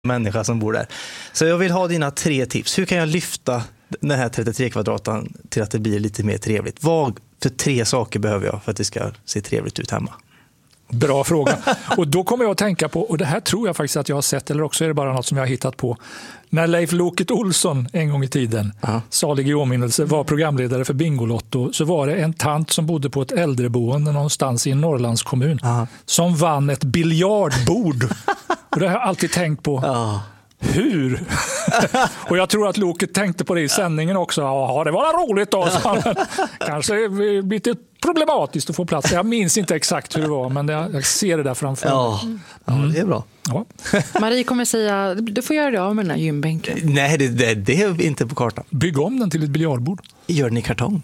människa som bor där. Så jag vill ha dina 3 tips. Hur kan jag lyfta den här 33 kvadraten till att det blir lite mer trevligt? Vad för 3 saker behöver jag för att det ska se trevligt ut hemma? Bra fråga. Och då kommer jag att tänka på, och det här tror jag faktiskt att jag har sett, eller också är det bara något som jag har hittat på. När Leif Loket Olsson en gång i tiden, salig i åminnelse, var programledare för Bingolotto, så var det en tant som bodde på ett äldreboende någonstans i en Norrlandskommun som vann ett biljardbord. Och det har jag alltid tänkt på. Hur? Och jag tror att Loket tänkte på det i sändningen också. Ja, det var roligt då. Kanske lite problematiskt att få plats. Jag minns inte exakt hur det var, men jag ser det där framför mig. Ja, det är bra. Ja. Marie kommer säga, du får göra det av med den här gymbänken. Nej, det är inte på kartan. Bygg om den till ett biljardbord. Gör den i kartong.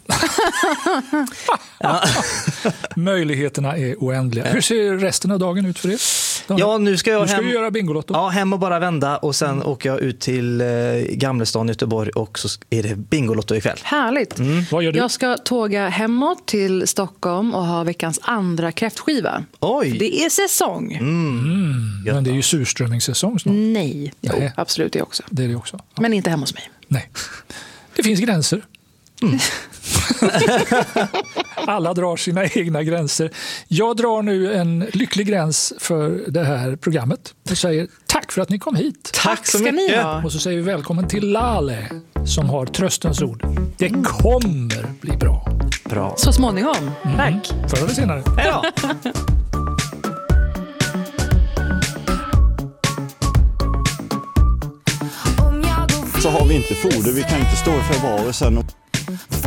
Möjligheterna är oändliga. Hur ser resten av dagen ut för er? Ja, nu ska jag du göra Bingolotto. Ja, hem och bara vända och sen åker jag ut till Gamlestan, Göteborg, och så är det Bingolotto ikväll. Härligt. Vad gör du? Jag ska tåga hemåt till Stockholm och ha veckans andra kräftskiva. Oj! Det är säsong. Men det är ju surströmmingssäsong snart. Nej, jo, absolut det också. Det är det också. Ja. Men inte hemma hos mig. Nej. Det finns gränser. Alla drar sina egna gränser. Jag drar nu en lycklig gräns för det här programmet och säger tack för att ni kom hit. Tack så mycket. Och så säger vi välkommen till Lale som har tröstens ord. Det kommer bli bra. Bra. Så småningom. Tack. Förr eller senare. Hej då. Så har vi inte foder, vi kan inte stå i förvarelsen.